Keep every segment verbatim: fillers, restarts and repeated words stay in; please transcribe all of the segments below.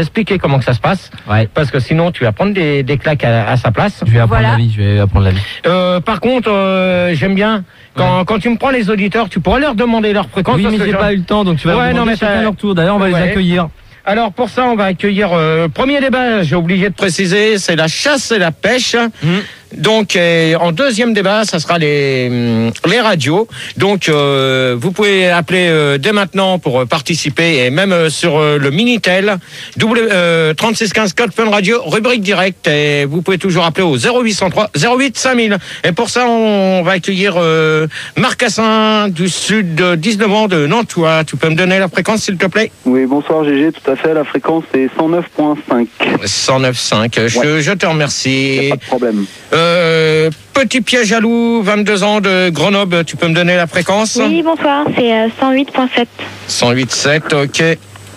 expliquer comment que ça se passe, ouais. Parce que sinon tu vas prendre des, des claques à, à sa place. Je vais apprendre Voilà. la vie, je vais apprendre la vie. Euh, par contre, euh, j'aime bien quand, ouais. quand tu me prends les auditeurs, tu pourras leur demander leur fréquence. Oui, mais j'ai pas eu le temps, donc tu vas ouais, leur demander chacun leur tour. D'ailleurs, on va ouais. les accueillir. Alors pour ça, on va accueillir euh, premier débat. J'ai oublié de préciser, c'est la chasse et la pêche. Mmh. Donc euh, en deuxième débat, ça sera les les radios. Donc euh, vous pouvez appeler euh, dès maintenant pour participer et même euh, sur euh, le Minitel w, euh, trente-six quinze code Fun Radio rubrique direct. Et vous pouvez toujours appeler au zéro huit cent trois zéro huit cinq mille. Et pour ça, on va accueillir euh, Marcassin du sud de dix-neuf ans de Nantua. Tu peux me donner la fréquence s'il te plaît? Oui, bonsoir Gégé, tout à fait. La fréquence est cent neuf virgule cinq. cent neuf virgule cinq. Je, ouais. je te remercie. Pas de problème. Euh, petit piège à loup, vingt-deux ans de Grenoble, tu peux me donner la fréquence? Oui, bonsoir, c'est euh, cent huit virgule sept. cent huit virgule sept, ok.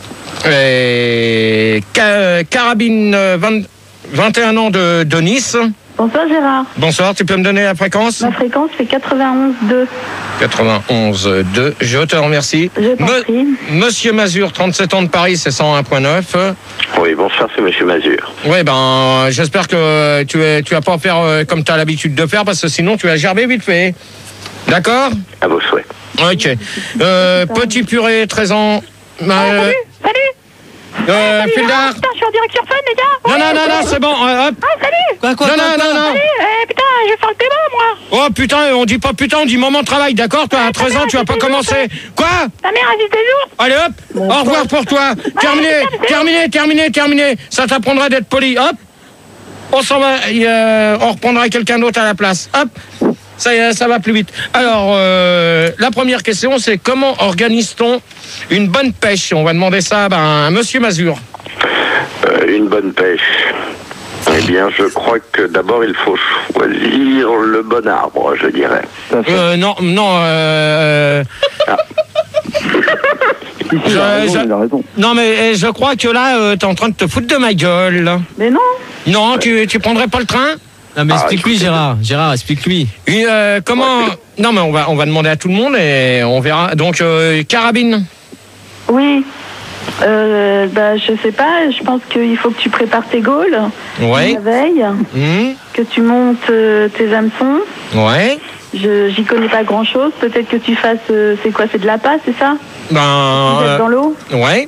Et Ca- Carabine, vingt, vingt et un ans de, de Nice. Bonsoir Gérard. Bonsoir, tu peux me donner la fréquence? Ma fréquence c'est quatre-vingt-onze virgule deux. quatre-vingt-onze virgule deux, je te remercie. Je t'en prie. Monsieur Mazur, trente-sept ans de Paris, c'est cent un virgule neuf. Oui, bonsoir, c'est Monsieur Mazur. Oui, ben, j'espère que tu es, tu vas pas faire euh, comme tu as l'habitude de faire, parce que sinon tu vas gerber vite fait. D'accord? À vos souhaits. Ok. Euh, petit purée, treize ans. Ah, salut, salut. Euh, salut, Fildar. Putain, je suis en direct sur Fun, les gars. Non, non, non, non, c'est bon. Euh, hop. Ah, salut. Quoi, quoi, non, quoi, non, quoi, non, non. Salut, eh, putain, je vais faire le débat, moi. Oh putain, on dit pas putain, on dit moment de travail, d'accord? Toi, à treize ans, tu vas pas commencer. Quoi? Ta mère a dit des jours. Allez, hop. Au revoir pour toi. Terminé, terminé, terminé, terminé. Ça t'apprendra d'être poli. Hop. On s'en va. Euh, on reprendra quelqu'un d'autre à la place. Hop. Ça, ça va plus vite. Alors, euh, la première question, c'est comment organise-t-on une bonne pêche? On va demander ça ben, à Monsieur Mazur. Euh, une bonne pêche. Eh bien, je crois que d'abord, il faut choisir le bon arbre, je dirais. Euh, non, non. Euh, ah. je, il a raison, je, il a raison. Non, mais je crois que là, euh, t'es en train de te foutre de ma gueule. Mais non. Non, ouais. tu, tu prendrais pas le train? Non, mais ah, explique-lui, Gérard. Gérard, explique-lui. Et, euh, comment... Ouais. Non, mais on va, on va demander à tout le monde et on verra. Donc, euh, Carabine. Oui. Euh, bah, je sais pas, je pense qu'il faut que tu prépares tes gaules ouais. la veille, mmh. que tu montes euh, tes hameçons. Ouais. Je, j'y connais pas grand chose, peut-être que tu fasses, euh, c'est quoi, c'est de la passe, c'est ça? Ben. Tu jettes dans l'eau? Ouais.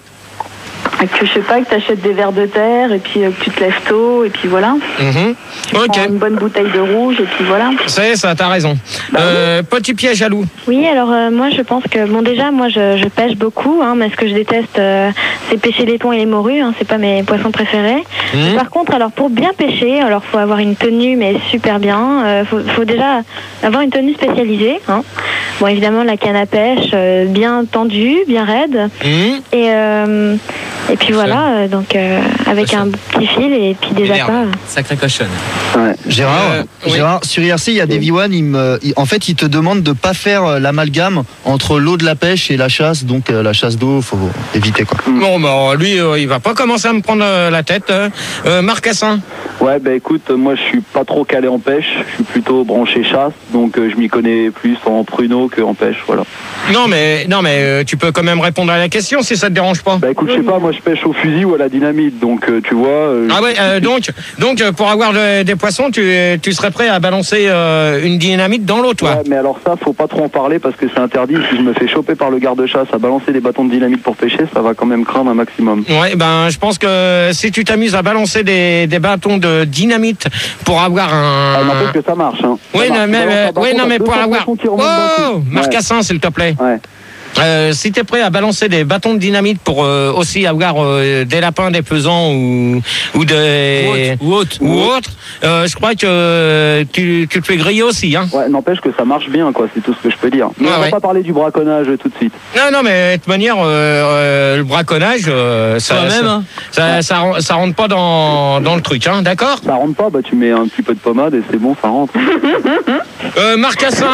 Et que je sais pas, que tu achètes des vers de terre et puis euh, que tu te lèves tôt et puis voilà. Mmh. Tu ok. prends une bonne bouteille de rouge et puis voilà. C'est ça, t'as raison. Bah, euh, oui. Petit piège à loup. Oui, alors euh, moi je pense que, bon déjà moi je, je pêche beaucoup, hein, mais ce que je déteste euh, c'est pêcher les thons et les morues, hein, c'est pas mes poissons préférés. Mmh. Par contre, alors pour bien pêcher, alors faut avoir une tenue mais super bien, euh, faut, faut déjà avoir une tenue spécialisée. Hein. Bon évidemment la canne à pêche euh, bien tendue, bien raide. Mmh. Et, euh, et puis voilà, euh, donc euh, avec un petit fil et puis des appâts. Sacré cochonne. Ouais. Gérard, euh, oui. Gérard, sur I R C, il y a des V un, il me, il, en fait, ils te demandent de pas faire l'amalgame entre l'eau de la pêche et la chasse, donc euh, la chasse d'eau, faut éviter quoi. Bon, bah, lui, euh, il va pas commencer à me prendre euh, la tête. Euh, Marcassin. Ouais, bah écoute, moi je suis pas trop calé en pêche, je suis plutôt branché chasse, donc euh, je m'y connais plus en pruneau qu'en pêche, voilà. Non, mais, non, mais euh, tu peux quand même répondre à la question si ça te dérange pas. Bah écoute, je sais pas, moi je pêche au fusil ou à la dynamite, donc euh, tu vois. Euh, ah ouais, euh, donc, donc pour avoir le, des poissons, tu, tu serais prêt à balancer euh, une dynamite dans l'eau, toi? Ouais, mais alors ça, faut pas trop en parler parce que c'est interdit. Si je me fais choper par le garde-chasse à balancer des bâtons de dynamite pour pêcher, ça va quand même craindre un maximum. Ouais, ben je pense que si tu t'amuses à balancer des, des bâtons de dynamite pour avoir un... Ah, n'empêche que ça marche, hein. Oui, ça non, marche. mais, euh, oui, non, mais pour avoir... Oh, Marcassin, ouais. s'il te plaît. Ouais. Euh, si t'es prêt à balancer des bâtons de dynamite pour euh, aussi avoir euh, des lapins, des faisans ou ou des ou autres, ou autres, euh, je crois que euh, tu, tu te fais griller aussi, hein. Ouais, n'empêche que ça marche bien, quoi. C'est tout ce que je peux dire. Mais ouais, on va ouais. pas parler du braconnage tout de suite. Non, non, mais de toute manière, euh, euh, le braconnage, euh, ça, même, ça, hein. ça, ouais. ça, ça, ça rentre pas dans dans le truc, hein, d'accord? Ça rentre pas, bah tu mets un petit peu de pommade et c'est bon, ça rentre. euh, Marcassin.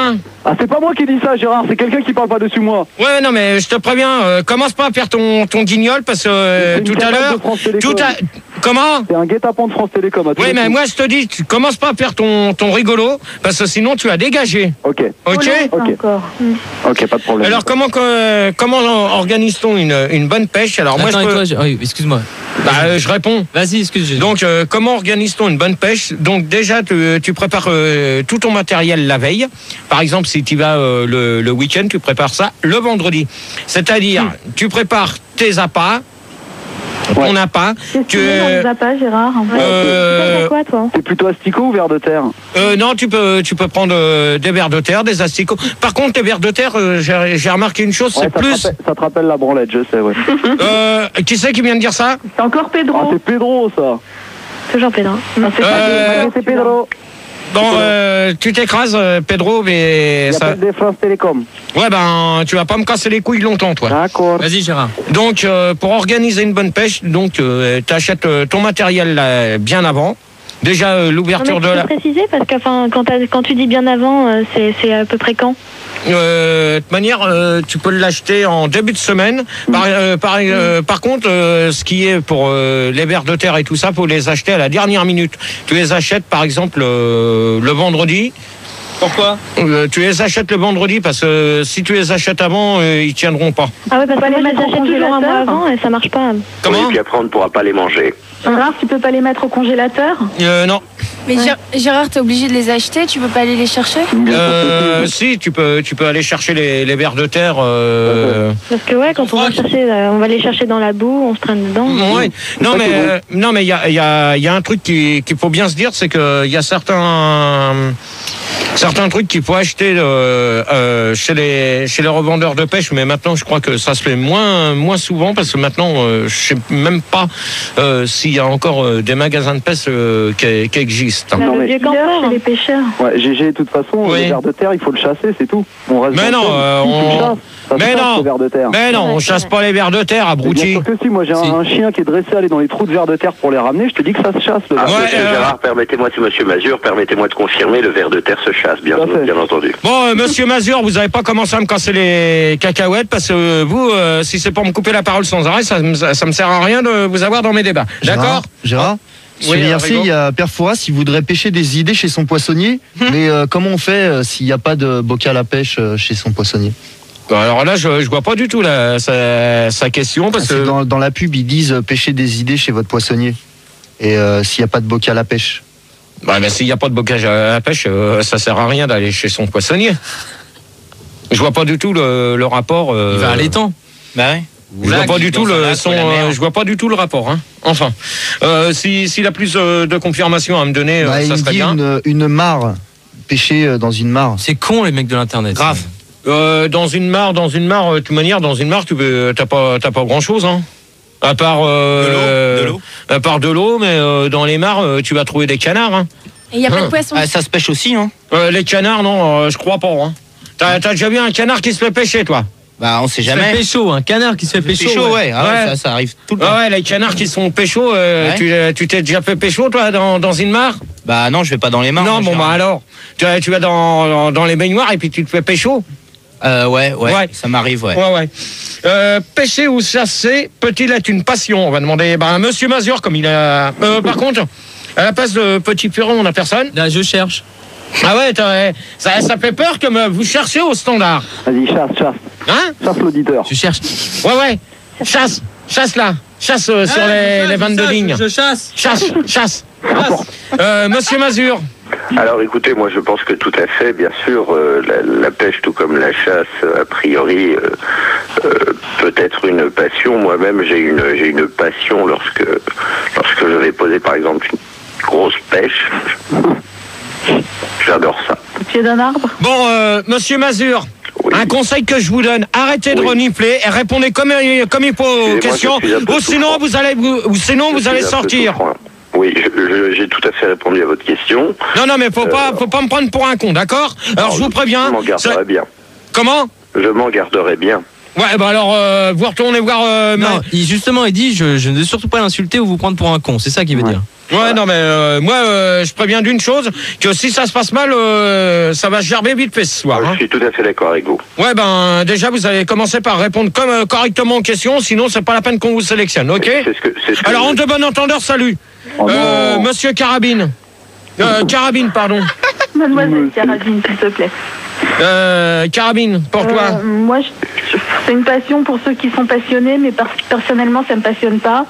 Ah, c'est pas moi qui dis ça, Gérard, c'est quelqu'un qui parle pas dessus moi. Ouais, non, mais je te préviens, euh, commence pas à faire ton, ton guignol parce que euh, tout à l'heure. Tout à. Comment? C'est un guet-apens de France Télécom. À tous Oui, les mais coups. moi je te dis, tu commences pas à faire ton, ton rigolo parce que sinon tu vas dégager. Ok. Ok? Ok. Encore. Ok, pas de problème. Alors comment que- comment organise-t-on une, une bonne pêche? Alors moi Attends, je et peux. toi, j'ai- oui, excuse-moi. Bah, euh, je réponds. Vas-y, excuse. Donc, euh, comment organise-t-on une bonne pêche? Donc, déjà, tu, tu prépares euh, tout ton matériel la veille. Par exemple, si tu vas euh, le, le week-end, tu prépares ça le vendredi. C'est-à-dire, tu prépares tes appâts, Ouais. ton appât. Qu'est-ce Tu, que tu mets dans les appâts, Gérard? euh, Tu fais quoi, toi? C'est plutôt asticot ou ver de terre? euh, non, tu peux, tu peux prendre euh, des vers de terre, des asticots. Par contre, les vers de terre, euh, j'ai j'ai remarqué une chose, Ouais, c'est ça, plus. te rappelle, ça te rappelle la branlette, je sais, ouais. Euh, qui c'est qui vient de dire ça? C'est encore Pedro. Ah, c'est Pedro, ça. Toujours Pédrin. Non, c'est pas Euh, Pedro, c'est Pedro. Bon, euh, tu t'écrases, euh, Pedro, mais Il ça. appelle des France Télécom. Ouais, ben, tu vas pas me casser les couilles longtemps, toi. D'accord. Vas-y, Gérard. Donc, euh, pour organiser une bonne pêche, donc, euh, tu achètes ton matériel là, bien avant. Déjà, euh, Non, mais l'ouverture tu de peux la. préciser parce que enfin, quand, t'as- quand tu dis bien avant, euh, c'est c'est à peu près quand? Euh, de toute manière, euh, tu peux l'acheter en début de semaine. Par, euh, par, euh, par contre, euh, ce qui est pour euh, les vers de terre et tout ça, faut les acheter à la dernière minute. Tu les achètes, par exemple, euh, le vendredi. Pourquoi? Euh, tu les achètes le vendredi parce que euh, si tu les achètes avant, euh, ils tiendront pas. Ah ouais, parce Faut que moi, les je les mettre au achète toujours un mois congélateur. avant et ça marche pas. Comment? Oui, puis après, on ne pourra pas les manger. Gérard, tu peux pas les mettre au congélateur? euh, Non. Mais Gé- Gérard, t'es obligé de les acheter, tu peux pas aller les chercher? Euh, si, tu peux, tu peux aller chercher les, les vers de terre. Euh, Parce que ouais, quand on va chercher, euh, on va les chercher dans la boue, on se traîne dedans. Ouais. Non mais euh, non mais il y a il y a il y a un truc qui qu'il faut bien se dire, c'est que il y a certains certains trucs qu'il faut acheter euh, euh, chez les chez les revendeurs de pêche, mais maintenant je crois que ça se fait moins moins souvent parce que maintenant euh, je sais même pas euh, s'il y a encore euh, des magasins de pêche euh, qui, qui existent. Là, Non, le mais- vieux Dealer campeur. chez les pêcheurs. Ouais, G G, de toute façon, Oui. le ver de terre, il faut le chasser, c'est tout. On reste Mais dans non, le thème. euh, Si, tu le on- chasses, ça se Mais chasse, non. le ver de terre. Mais non, on chasse pas les vers de terre, Mais bien abruti. sûr que si, moi j'ai un, Si. un chien qui est dressé à aller dans les trous de ver de terre pour les ramener, je te dis que ça se chasse le Ah, ver. Ouais, monsieur euh, Gérard, permettez-moi, c'est monsieur Mazur, permettez-moi de confirmer, le ver de terre se chasse, bien, Tout à fait. bien entendu. Bon, euh, monsieur Mazur, vous avez pas commencé à me casser les cacahuètes parce que euh, vous, euh, si c'est pour me couper la parole sans arrêt, ça, me- ça me sert à rien de vous avoir dans mes débats. D'accord? Gérard, sur Oui, l'I R euh, C, Rigaud. il y a Père Fouras, il voudrait pêcher des idées chez son poissonnier. Mais euh, comment on fait euh, s'il n'y a pas de bocal à pêche euh, chez son poissonnier? Bon, alors là, je, je vois pas du tout la, sa, sa question parce Parce que que. dans, dans la pub, ils disent euh, pêcher des idées chez votre poissonnier. Et euh, s'il n'y a pas de bocal à pêche. Bah, mais s'il n'y a pas de bocage à la pêche, euh, ça sert à rien d'aller chez son poissonnier. Je vois pas du tout le, le rapport. euh, Il va à l'étang. Bah ouais. Je vois pas du tout le son, euh, je vois pas du tout le rapport. Hein. Enfin, euh, si s'il a plus euh, de confirmations à me donner, euh, Bah, ça il serait dit bien. une, une mare. Pêcher euh, dans une mare. C'est con, les mecs de l'internet. Grave. Euh, dans une mare, dans une mare, euh, de toute manière, dans une mare, tu peux, t'as pas, t'as pas grand chose, hein. À part euh, De l'eau, de l'eau. à part de l'eau, mais euh, dans les mares, euh, tu vas trouver des canards. Hein. Et il y a pas Hein. de poisson. Ah, ça se pêche aussi, hein. Euh, les canards, non, euh, je crois pas. Hein. T'as, t'as déjà vu un canard qui se fait pêcher, toi? Bah, on sait Il se fait jamais. pécho, un canard qui se fait pécho. Pécho, ouais. Ah ouais, Ouais. Ça, ça arrive tout le temps. Ah ouais, les canards qui sont pécho, euh, Ouais. tu, tu t'es déjà fait pécho, toi, dans, dans une mare? Bah non, je vais pas dans les mares. Non, moi, bon, bah Gérard. alors. Tu, tu vas dans, dans, dans les baignoires et puis tu te fais pécho? Euh, ouais, ouais, Ouais. ça m'arrive, ouais. Ouais, ouais. Euh, pêcher ou chasser peut-il être une passion? On va demander ben, à monsieur Mazur, comme il a. Euh, par contre, à la place de Petit Furon, on n'a personne. Là, je cherche. Ah ouais, t'as- ça, ça fait peur que me- vous cherchez au standard. Vas-y, chasse, chasse. Hein? Chasse l'auditeur. Tu cherches. Ouais, ouais. Chasse, chasse là. Chasse euh, sur les, les vingt-deux lignes. Je chasse. Chasse, chasse. Euh, monsieur Mazur. Alors écoutez, moi je pense que tout à fait, bien sûr, euh, la, la pêche tout comme la chasse, a priori, euh, euh, peut être une passion. Moi-même, j'ai une, j'ai une passion lorsque, lorsque je vais poser par exemple une grosse pêche. J'adore ça. Au pied d'un arbre. Bon, euh, monsieur Mazur. Oui. Un conseil que je vous donne, arrêtez de Oui. renifler et répondez comme, comme il faut aux Excusez-moi, questions, je suis un peu ou sinon souffrant. vous allez, vous, ou sinon Je vous suis allez un peu sortir. souffrant. Oui, je- je- j'ai tout à fait répondu à votre question. Non, non, mais faut pas, Euh, faut pas me prendre pour un con, d'accord? Alors je vous Je préviens. m'en garderai ça- bien. Comment? Je m'en garderai bien. Ouais, bah alors, euh, vous retournez voir... Euh, Non, ma- il, justement, il dit je, je ne veux surtout pas l'insulter ou vous prendre pour un con. C'est ça qu'il veut Ouais. dire. Ouais, non, mais euh, moi, euh, je préviens d'une chose, que si ça se passe mal, euh, ça va se gerber vite fait ce soir. Je Hein. suis tout à fait d'accord avec vous. Ouais, ben, déjà, vous allez commencer par répondre comme, euh, correctement aux questions, sinon c'est pas la peine qu'on vous sélectionne, ok? C'est ce que, c'est ce que Alors, je- on de bon entendeur, salut. Oh Euh, non. monsieur Carabine. Euh, Carabine, pardon. Mademoiselle Carabine, s'il te plaît. Euh, Carabine, pour toi. Euh, moi, je- je- c'est une passion pour ceux qui sont passionnés, mais par- personnellement, ça me passionne pas.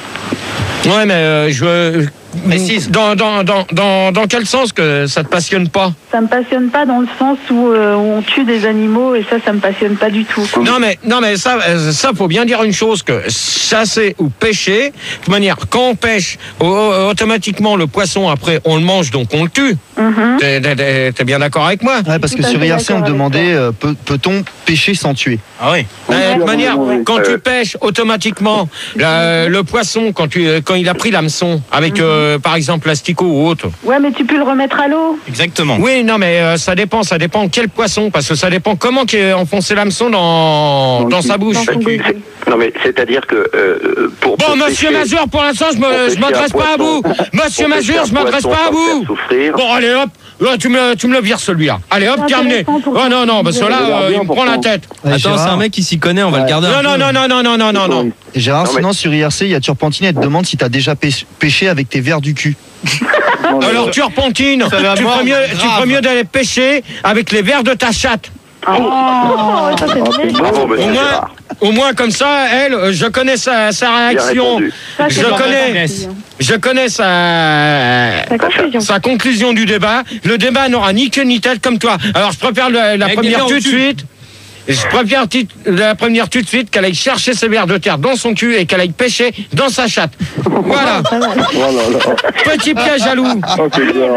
Ouais, mais euh, je veux... Précise. Dans, dans, dans, dans, dans quel sens que ça te passionne pas? Ça me passionne pas dans le sens où, euh, où on tue des animaux, et ça, ça me passionne pas du tout. Non mais non mais ça euh, ça faut bien dire une chose, que chasser ou pêcher, de toute manière quand on pêche au- au- automatiquement le poisson après on le mange donc on le tue. Mhm. T'es, t'es- t'es- t'es bien d'accord avec moi? Ouais, parce que Tout à sur fait I R C, on d'accord demandait avec euh, peut- peut-on pêcher sans tuer? Ah oui. Euh, de toute Ouais, manière, ouais, ouais. quand Euh, tu pêches automatiquement la- le poisson, quand tu quand il a pris l'hameçon avec euh, par exemple l'asticot ou autre. Ouais, mais tu peux le remettre à l'eau. Exactement. Oui, non mais euh, ça dépend, ça dépend quel poisson, parce que ça dépend comment qu'il a enfoncé l'hameçon dans Dans dans le sa cul. bouche. Dans son C'est- goût. Non mais c'est-à-dire que euh, pour Bon, pour monsieur pêcher- Mazur, pour l'instant, je pour me, je pêcher m'adresse un pas à vous. poisson- Monsieur pour pêcher Mazur, un je m'adresse poisson pas à sans le vous. faire souffrir. Bon, allez, hop. Là, tu me, tu me le vires celui-là. Allez, hop, C'est terminé. intéressant pour Oh non, non, parce que là, Il a l'air euh, bien, il me prend la pourtant. tête. Ouais, Attends, Gérard, c'est un mec qui s'y connaît, on va Ouais. le garder Non, un non, peu. non, non, non, non, non, non, non. Et Gérard, Non, mais- sinon sur I R C, il y a Turpentine, elle te demande si t'as déjà pêché, pêché avec tes vers du cul. Non, mais- Alors, tu repentines. Ça va Tu mordre, ferais mieux, tu grave. ferais mieux d'aller pêcher avec les vers de ta chatte. Oh, ça c'est Ah, c'est bien. Bravo, Au monsieur moins, Gérard. au moins comme ça, elle, euh, je connais sa, sa Bien réaction. répondu. Ça, c'est Je bien. connais. Je connais sa, La conclusion. sa conclusion du débat. Le débat n'aura ni queue ni tête comme toi. Alors je préfère le- la Avec des première vers au tout de cul. suite. Je préfère ti- la première tout de suite qu'elle aille chercher ses vers de terre dans son cul et qu'elle aille pêcher dans sa chatte. Voilà. Oh là là. Petit piège à loup. Oh, c'est bien.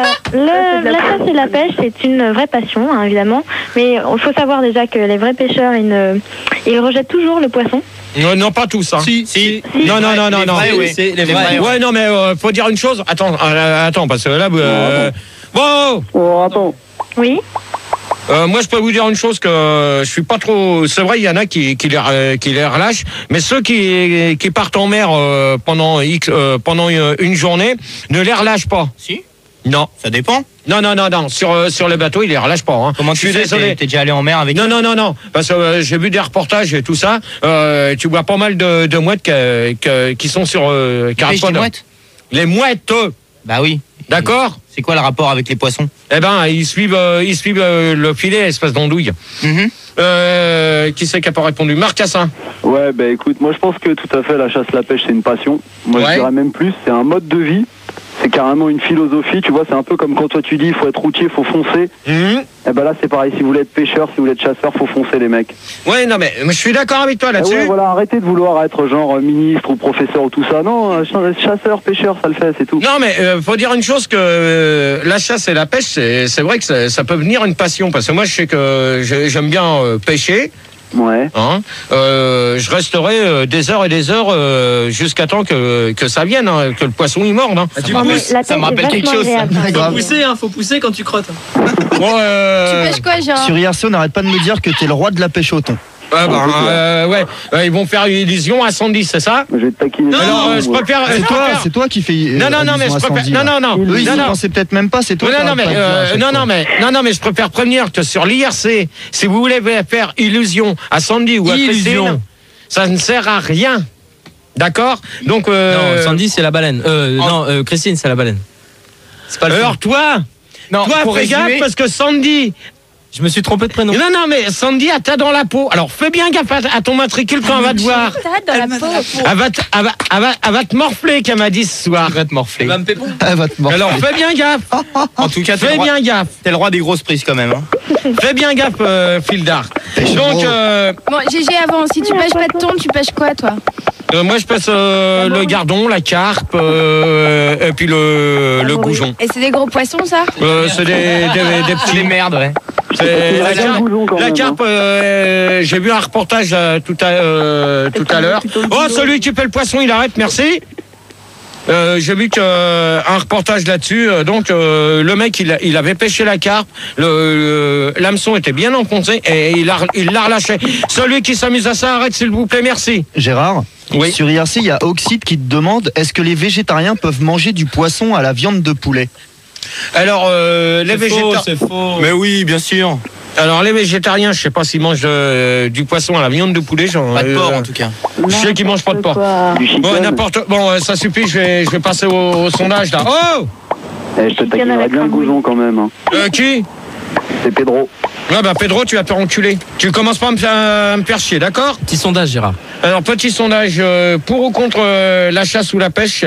Le, la chasse et la pêche, c'est une vraie passion, hein, évidemment. Mais il faut savoir déjà que les vrais pêcheurs, ils, ne, ils rejettent toujours le poisson. Non, non, pas tous. Hein. Si, si. Non, non, non, non, Les non. vrais, oui. C'est les Les vrais. vrais, Ouais, non, mais euh, faut dire une chose. Attends, euh, attends, parce que là, euh, bon. Oh, attends. Oui. Euh, moi, je peux vous dire une chose, que euh, je suis pas trop. C'est vrai, il y en a qui, qui, les, euh, qui les relâchent, mais ceux qui, qui partent en mer euh, pendant X, euh, pendant une, une journée ne les relâchent pas. Si, Non, ça dépend. non, non, non, non. Sur euh, sur le bateau, ils les relâchent pas. Hein. Comment je tu suis sais, désolé. t'es- T'es déjà allé en mer avec Non, non, non, non, parce que euh, j'ai vu des reportages et tout ça. Euh, tu vois pas mal de, de mouettes que- que- qui sont sur euh, Tu pêches des Carapone. mouettes? Les mouettes, euh, Bah oui. d'accord. C'est quoi le rapport avec les poissons? Eh ben, ils suivent, euh, ils suivent euh, le filet, espèce d'andouille. Mhm. Euh, qui c'est qui a pas répondu? Marc Cassin. Ouais, bah écoute, moi je pense que tout à fait la chasse, la pêche, c'est une passion. Moi Ouais. je dirais même plus, c'est un mode de vie. C'est carrément une philosophie, tu vois, c'est un peu comme quand toi tu dis il faut être routier, il faut foncer. Mmh. Et ben là c'est pareil, si vous voulez être pêcheur, si vous voulez être chasseur, faut foncer les mecs. Ouais, non, mais mais je suis d'accord avec toi Ah là-dessus. ouais, voilà, arrêtez de vouloir être genre euh, ministre ou professeur ou tout ça. Non, euh, ch- chasseur, pêcheur, ça le fait, c'est tout. Non, mais euh, faut dire une chose, que euh, la chasse et la pêche, c'est c'est vrai que ça, ça peut venir une passion. Parce que moi, je sais que j'ai- j'aime bien euh, pêcher. Ouais. Hein. Euh, je resterai euh, des heures et des heures euh, jusqu'à temps que, que ça vienne, hein, que le poisson il morde. Hein. tu Non, mais pousses. la ça me pêche est rappelle quelque vachement chose, ça. agréable. Très Faut grave. pousser, hein, faut pousser quand tu crottes. Bon, euh, Tu pêches quoi, Gérard? Sur I R C, on n'arrête pas de me dire que t'es le roi de la pêche au thon. ah ben, euh, ouais, Euh, ils vont faire une illusion à cent dix, c'est ça? Je vais te taquiner. Non, Alors, euh, je Ouais. préfère. C'est je toi, préfère- c'est toi qui fais. euh, Non, non, non, mais allusion je à préfère. Sandy, Non, là. non, non. Eux, ils non, y non. pensaient peut-être même pas, c'est toi Non, qui non, arrêtes mais, pas de dire à euh, chaque non, fois. non, mais, non, non, mais je préfère prévenir que sur l'I R C, si vous voulez faire illusion à Sandy ou à Illusion. Christine, ça ne sert à rien. D'accord? Donc, euh, Non, Sandy, c'est la baleine. Euh, En- Non, euh, Christine, c'est la baleine. C'est pas le alors toi, Non, toi, pour fais gaffe résumer, parce que Sandy, Je me suis trompé de prénom. non, non, mais Sandy a ta dans la peau. Alors fais bien gaffe à, à ton matricule quand elle va te voir. T'as dans la peau. Elle va te, elle va, elle va, elle va te morfler, qu'elle m'a dit ce soir. va te morfler. Elle va me pépon. Elle va te mordre. Alors fais bien gaffe. En tout cas, t'es Fais le, roi- bien gaffe. t'es le roi des grosses prises quand même. Hein. Fais bien gaffe, euh, Fildar. Pêche Donc, gros. euh, Bon, G G, avant, si tu pêches pas de thon, tu pêches quoi, toi? euh, moi je passe euh, le gardon, la carpe, euh, et puis le, le goujon. Et c'est des gros poissons, ça? Euh, c'est des, des, des C'est petits. des merdes, ouais. C'est la C'est un carpe. goujon, quand La même, carpe, euh, j'ai vu un reportage euh, tout à, euh, tout à l'heure. Oh, celui qui fait le poisson, il arrête, merci. Euh, j'ai vu que, euh, un reportage là-dessus. euh, donc, euh, le mec, il, a- il avait pêché la carpe. Le, le- l'hameçon était bien enfoncé et il l'a il l'a relâché. Celui qui s'amuse à ça, arrête s'il vous plaît, merci. Gérard, Oui. sur I R C, il y a Oxide qui te demande est-ce que les végétariens peuvent manger du poisson à la viande de poulet? Alors, euh, les végétariens. C'est faux. Mais oui, bien sûr. Alors, les végétariens, je sais pas s'ils mangent euh, du poisson à la viande de poulet. Genre, Pas de euh, porc en tout cas. Je sais qu'ils mangent pas de porc. Quoi. Du chicken. Bon, n'importe. Bon, euh, ça suffit. Je vais, je vais passer au, au sondage là. Oh, Eh, je te taquinerai avec bien le Ramboui. gouson quand même. hein. euh, qui? C'est Pedro. Ouais, bah Pedro, tu vas te faire enculer. Tu commences pas à me faire, à me faire chier, d'accord? Petit sondage, Gérard. Alors, petit sondage euh, pour ou contre euh, la chasse ou la pêche.